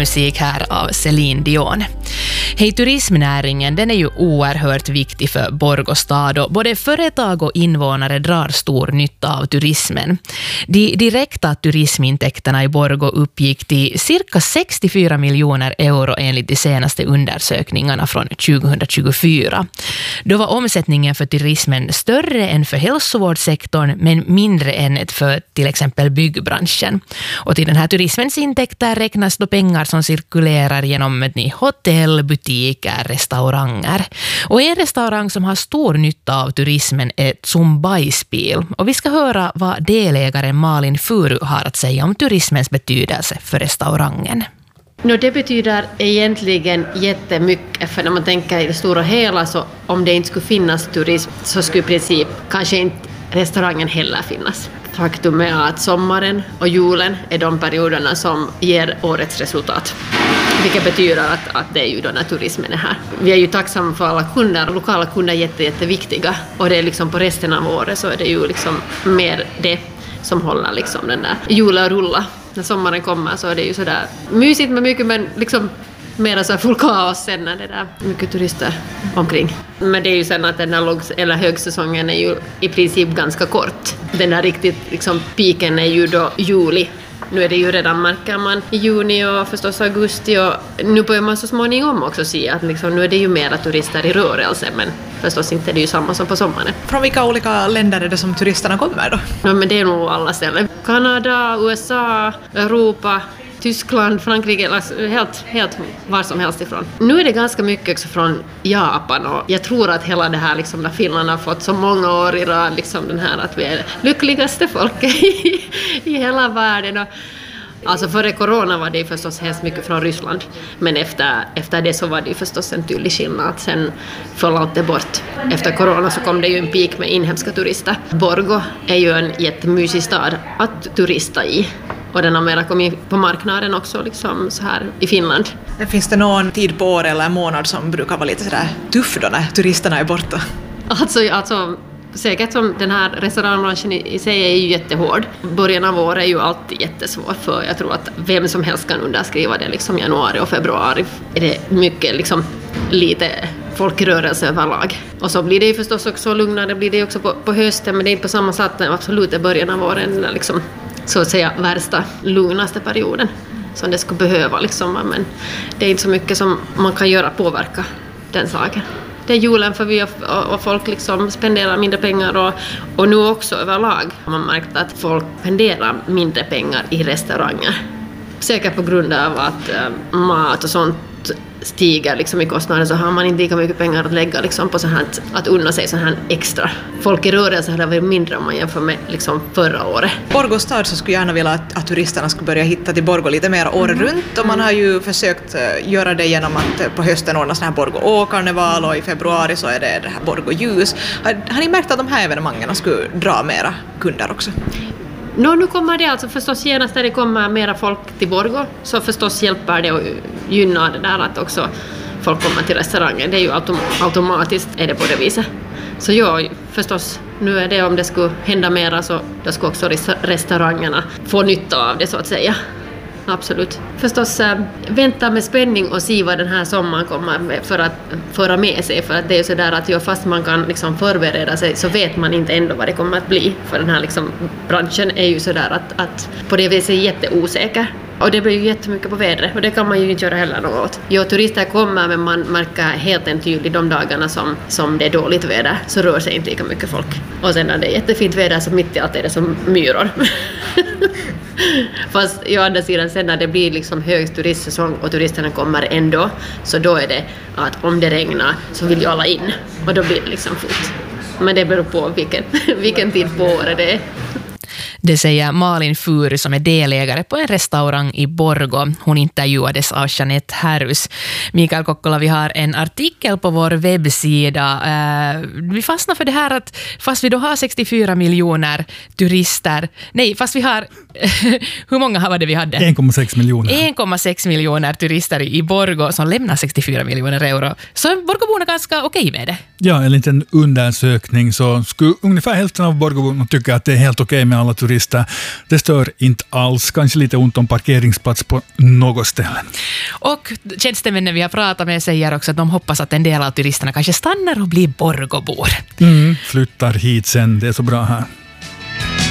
musik här av Celine Dion. Hej, turismnäringen, den är ju oerhört viktig för Borgå stad och både företag och invånare drar stor nytta av turismen. De direkta turismintäkterna i Borgå uppgick till cirka 64 miljoner euro enligt de senaste undersökningarna från 2024. Då var omsättningen för turismen större än för hälsovårdssektorn men mindre än för till exempel byggbranschen. Och till den här turismens intäkter räknas då pengar som cirkulerar genom hotell, butiker, restauranger. Och en restaurang som har stor nytta av turismen är Zumbaispil. Och vi ska höra vad delägaren Malin Furu har att säga om turismens betydelse för restaurangen. Det betyder egentligen jättemycket, för när man tänker i det stora hela så om det inte skulle finnas turism så skulle i princip kanske inte restaurangen heller finnas. Faktum är att sommaren och julen är de perioderna som ger årets resultat. Vilket betyder att det är ju då när turismen är här. Vi är ju tacksamma för alla kunder. Lokala kunder är jätteviktiga. Och det är liksom på resten av året så är det ju liksom mer det som håller liksom den där julen rulla. När sommaren kommer så är det ju sådär mysigt med mycket, men liksom mera så full kaos sen när det där mycket turister omkring. Men det är ju sen att den där högsäsongen är ju i princip ganska kort. Den där riktigt liksom piken är ju då juli. Nu är det ju redan, märker man, i juni och förstås augusti, och nu börjar man så småningom också se att liksom, nu är det ju mera turister i rörelse, men förstås inte är det ju samma som på sommaren. Från vilka olika länder är det som turisterna kommer då? Ja, men det är nog alla ställen. Kanada, USA, Europa, Tyskland, Frankrike, helt var som helst ifrån. Nu är det ganska mycket också från Japan, och jag tror att hela det här liksom, när Finland har fått så många år i rad liksom den här att vi är lyckligaste folket i hela världen. Och alltså före corona var det förstås hemskt mycket från Ryssland, men efter det så var det förstås en tydlig skillnad. Sen föll allt det bort. Efter corona så kom det ju en peak med inhemska turister. Borgå är ju en jättemysig stad att turista i. Och den har mera kommit på marknaden också liksom så här i Finland. Finns det någon tid på år eller en månad som brukar vara lite sådär tuff då när turisterna är borta? Alltså säkert som den här restaurangbranschen i sig är ju jättehård. Början av året är ju alltid jättesvårt, för jag tror att vem som helst kan underskriva det liksom januari och februari. Är det mycket liksom lite folkrörelse överlag. Och så blir det ju förstås också lugnare, blir det också på hösten, men det är inte på samma sätt absolut i början av året liksom så att säga värsta, lugnaste perioden som det skulle behöva liksom, men det är inte så mycket som man kan göra påverka den saken. Det är julen för vi och folk liksom spenderar mindre pengar, och nu också överlag har man märkt att folk spenderar mindre pengar i restauranger. Säkert på grund av att mat och sånt stiger liksom i kostnader, så har man inte lika mycket pengar att lägga liksom på så här, att unna sig så här extra. Folk i rörelse har varit mindre om man jämför med liksom förra året. Borgå stad så skulle gärna vilja att turisterna skulle börja hitta till Borgå lite mer året runt, och man har ju försökt göra det genom att på hösten ordna sån här Borgå Å-karneval, och i februari så är det här Borgå ljus. Har ni märkt att de här evenemangen skulle dra mera kunder också? Nu kommer det alltså förstås genast när det kommer mera folk till Borgå, så förstås hjälper det och gynnar det där att också folk kommer till restaurangen. Det är ju automatiskt är det på det viset. Så ja, förstås, nu är det om det skulle hända mera så då skulle också restaurangerna få nytta av det så att säga. Absolut. Förstås vänta med spänning och se vad den här sommaren kommer för att föra med sig. För att det är ju sådär att fast man kan liksom förbereda sig så vet man inte ändå vad det kommer att bli. För den här liksom, branschen är ju sådär att på det viset är jätteosäker. Och det blir ju jättemycket på vädret, och det kan man ju inte göra heller något åt. Jo, turister kommer, men man märker helt tydligt de dagarna som det är dåligt väder så rör sig inte lika mycket folk. Och sen när det är jättefint väder så mitt i allt är det som myror. Fast å andra sidan sen när det blir liksom hög turistsäsong och turisterna kommer ändå, så då är det att om det regnar så vill ju alla in, och då blir det liksom fullt. Men det beror på vilken tid på året det är. Det säger Malin Furu som är delägare på en restaurang i Borgå. Hon intervjuades av Jeanette Härus. Mikael Kokkola, vi har en artikel på vår webbsida. Vi fastnar för det här att fast vi då har 64 miljoner turister. Nej, fast vi har... hur många var det vi hade? 1,6 miljoner. 1,6 miljoner turister i Borgå som lämnar 64 miljoner euro. Så Borgåborna är ganska okej med det. Ja, en liten undersökning så skulle ungefär hälften av Borgåborna tycka att det är helt okej med alla turister. Det stör inte alls, kanske lite ont om parkeringsplats på något ställe. Och tjänstemännen vi har pratat med säger också att de hoppas att en del av turisterna kanske stannar och blir Borgåbor. Flyttar hit sen, det är så bra här.